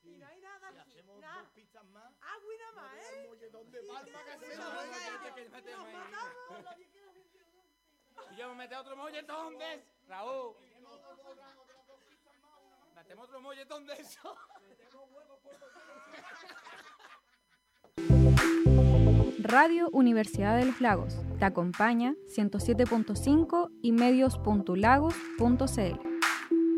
Y no hay nada Si aquí. hacemos Nada. 2 pistas más, Agua y nada no más, veas ¿eh? el molletón de Y palma que que hacemos. nos matamos. Nos Matamos la viejera del tío. Y yo me metí otro molletón de eso. Raúl, Metemos otras 2 pistas más, una más. metemos otro molletón de eso. Metemos huevos por doquier. Radio Universidad de los Lagos te acompaña 107.5 y medios.lagos.cl.